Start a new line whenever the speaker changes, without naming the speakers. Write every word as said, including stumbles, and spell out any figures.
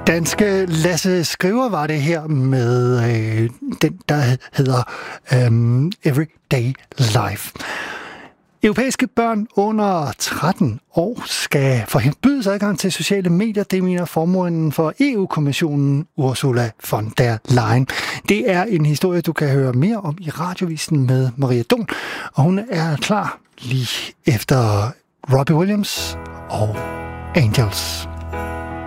Danske Lasse Skriver var det her med øh, den, der hedder øh, Everyday Life. Europæiske børn under tretten år skal forbydes adgang til sociale medier. Det mener formanden for E U-kommissionen Ursula von der Leyen. Det er en historie, du kan høre mere om i radiovisen med Maria Don. Og hun er klar lige efter Robbie Williams og Angels.